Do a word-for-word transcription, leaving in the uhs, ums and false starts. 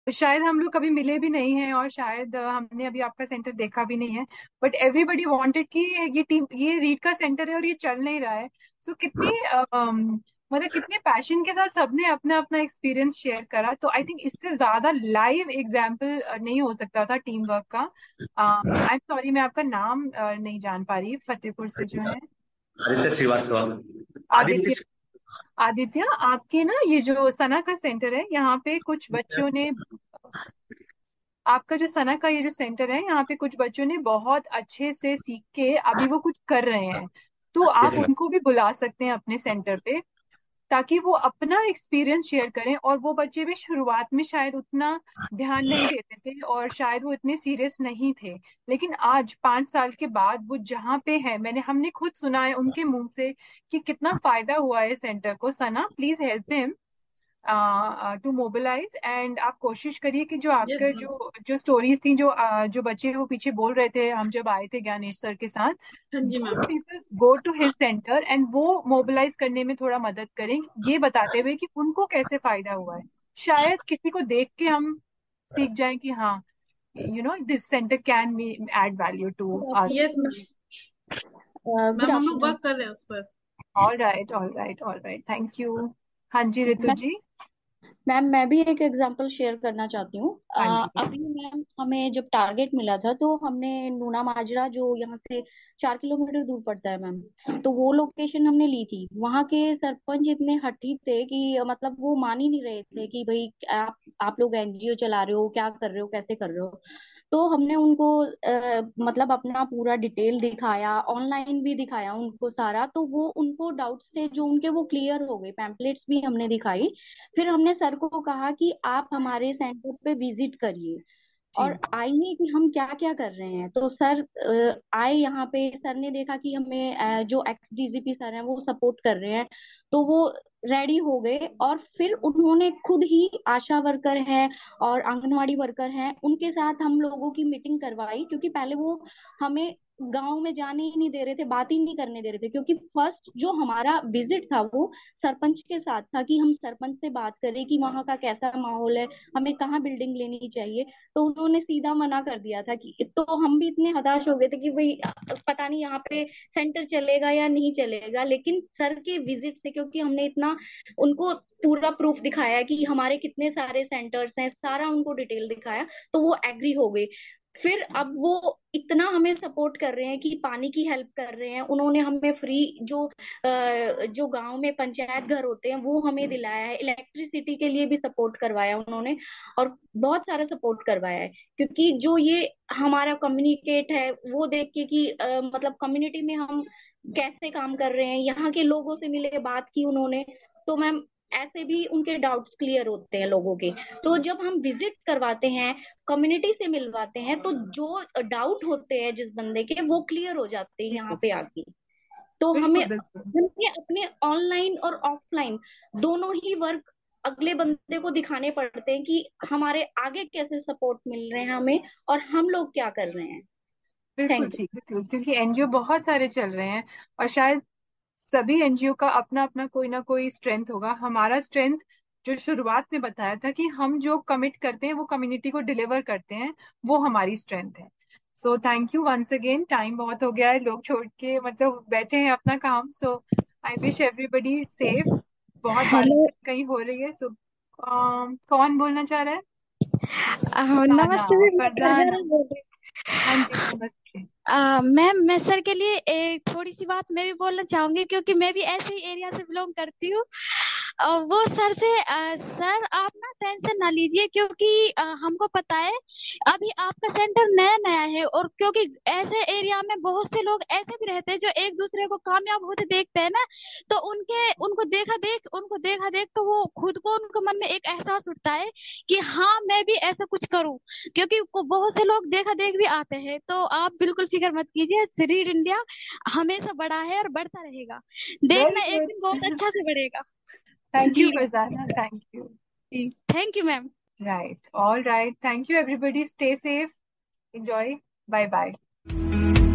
शायद हम लोग कभी मिले भी नहीं हैं, और शायद अ, हमने अभी आपका सेंटर देखा भी नहीं है। बट एवरीबडी वांटेड कि ये टीम, ये रीड का सेंटर है और ये चल नहीं रहा है। सो कितनी अम, मतलब कितने पैशन के साथ सबने अपना अपना एक्सपीरियंस शेयर करा। तो आई थिंक इससे ज्यादा लाइव एग्जाम्पल नहीं हो सकता था टीम वर्क का। आई एम सॉरी, मैं आपका नाम अ, नहीं जान पा रही, फतेहपुर से जो है। आदित्य श्रीवास्तव। आदित्य। आदित्य। आदित्य, आपके ना ये जो सना का सेंटर है, यहाँ पे कुछ बच्चों ने, आपका जो सना का ये जो सेंटर है, यहाँ पे कुछ बच्चों ने बहुत अच्छे से सीख के अभी वो कुछ कर रहे हैं। तो यस आप मैम। उनको भी बुला सकते हैं अपने सेंटर पे, ताकि वो अपना एक्सपीरियंस शेयर करें। और वो बच्चे भी शुरुआत में शायद उतना ध्यान नहीं देते थे, और शायद वो इतने सीरियस नहीं थे। लेकिन आज पांच साल के बाद वो जहाँ पे है, मैंने हमने खुद सुना है उनके मुंह से कि कितना फायदा हुआ है सेंटर को। सना, please help him to mobilise. And आप कोशिश करिए कि जो यस आपके मैम। जो जो स्टोरीज थी, जो uh, जो बच्चे वो पीछे बोल रहे थे हम जब आए थे ज्ञानेश सर के साथ, हाँ जी those ma'am. People go to his centre and वो मोबिलाइज करने में थोड़ा मदद करें, ये बताते हुए कि उनको कैसे फायदा हुआ है। शायद किसी को देख के हम सीख जाएं कि हाँ, you know this centre can B Ed value to good us. Yes afternoon ma'am. Ma'am. Good ma'am हम लोग आफ्टरनून वर्क कर रहे हैं उस पर। All right, all right, all right, thank you. हाँ जी, ऋतु मैम। जी। मैम मैं भी एक एग्जांपल शेयर करना चाहती हूँ। अ, हाँ जी। अभी मैम हमें जब टारगेट मिला था तो हमने नूना माजरा, जो यहाँ से चार किलोमीटर दूर पड़ता है मैम, तो वो लोकेशन हमने ली थी। वहाँ के सरपंच इतने हठी थे कि अ, मतलब वो मान ही नहीं रहे थे कि भाई आप आप लोग एनजीओ चला रहे हो, क्या कर रहे हो, कैसे कर रहे हो। तो हमने उनको अ, मतलब अपना पूरा डिटेल दिखाया, ऑनलाइन भी दिखाया उनको सारा। तो वो उनको डाउट्स थे जो उनके, वो क्लियर हो गए। पैम्पलेट्स भी हमने दिखाई। फिर हमने सर को कहा कि आप हमारे सेंटर पे विजिट करिए जी। और आइए कि हम क्या क्या कर रहे हैं। तो सर अ, आए यहाँ पे। सर ने देखा कि हमें अ, जो एक्स डीजीपी सर हैं वो सपोर्ट कर रहे हैं, तो वो रेडी हो गए। और फिर उन्होंने खुद ही आशा वर्कर हैं और आंगनवाड़ी वर्कर हैं, उनके साथ हम लोगों की मीटिंग करवाई। क्योंकि पहले वो हमें गांव में जाने ही नहीं दे रहे थे, बात ही नहीं करने दे रहे थे। क्योंकि फर्स्ट जो हमारा विजिट था वो सरपंच के साथ था, कि हम सरपंच से बात करें कि वहाँ का कैसा माहौल है, हमें कहाँ बिल्डिंग लेनी चाहिए। तो उन्होंने सीधा मना कर दिया था। कि तो हम भी इतने हताश हो गए थे कि भाई पता नहीं यहाँ पे सेंटर चलेगा या नहीं चलेगा। लेकिन सर के विजिट से, क्योंकि हमने इतना उनको पूरा प्रूफ दिखाया कि हमारे कितने सारे सेंटर्स हैं, सारा उनको डिटेल दिखाया, तो वो एग्री हो गए। फिर अब वो इतना हमें सपोर्ट कर रहे हैं कि पानी की हेल्प कर रहे हैं। उन्होंने हमें फ्री जो अ, जो गांव में पंचायत घर होते हैं वो हमें दिलाया है। इलेक्ट्रिसिटी के लिए भी सपोर्ट करवाया उन्होंने, और बहुत सारा सपोर्ट करवाया है। क्योंकि जो ये हमारा कम्युनिकेट है वो देख के कि अ, मतलब कम्युनिटी में हम कैसे काम कर रहे हैं, यहाँ के लोगों से मिले, बात की उन्होंने। तो मैम ऐसे भी उनके डाउट्स क्लियर होते हैं लोगों के। तो जब हम विजिट करवाते हैं, कम्युनिटी से मिलवाते हैं, तो जो डाउट होते हैं जिस बंदे के, वो क्लियर हो जाते हैं जी यहाँ पे जी। आके। तो हमें बिल्कुल बिल्कुल। हमें अपने ऑनलाइन और ऑफलाइन दोनों ही वर्क अगले बंदे को दिखाने पड़ते हैं कि हमारे आगे कैसे सपोर्ट मिल रहे हैं हमें, और हम लोग क्या कर रहे हैं। बिल्कुल थैंक यू। ठीक, बिल्कुल, क्योंकि एनजीओ बहुत सारे चल रहे हैं, और शायद सभी एनजीओ का अपना अपना कोई ना कोई स्ट्रेंथ होगा। हमारा स्ट्रेंथ जो शुरुआत में बताया था कि हम जो कमिट करते हैं वो कम्युनिटी को डिलीवर करते हैं, वो हमारी स्ट्रेंथ है। So thank you once again. Time बहुत हो गया है, लोग छोड़ के मतलब बैठे हैं अपना काम। सो आई विश एवरीबडी सेफ। बहुत हेलो। बातचीत कहीं हो रही है। सो कौन बोलना चाह रहा है? अ, फरजाना, नमस्ते मैम, मैं फरजाना। फरजाना बोल रही हाँ जी, नमस्ते। हूँ। मैम मैं सर के लिए एक थोड़ी सी बात मैं भी बोलना चाहूंगी, क्योंकि मैं भी ऐसे ही एरिया से बिलोंग करती हूँ। अ, वो सर से अ, सर आप ना टेंशन ना लीजिए, क्योंकि अ, हमको पता है अभी आपका सेंटर नया नया है। और क्योंकि ऐसे एरिया में बहुत से लोग ऐसे भी रहते हैं जो एक दूसरे को कामयाब होते देखते हैं ना, तो उनके उनको देखा देख उनको देखा देख तो वो खुद को, उनको मन में एक एहसास उठता है कि हाँ मैं भी ऐसा कुछ करूं। क्योंकि को- बहुत से लोग देखा देख भी आते हैं। तो आप बिल्कुल फिक्र मत कीजिए, रीड इंडिया हमेशा बड़ा है और बढ़ता रहेगा। वेरी देखना एक दिन बहुत गुड। अच्छा से बढ़ेगा। Thank you ji Farzana, thank you. Ji, thank you ma'am. Right. All right. Thank you, everybody. Stay safe. Enjoy. Bye bye.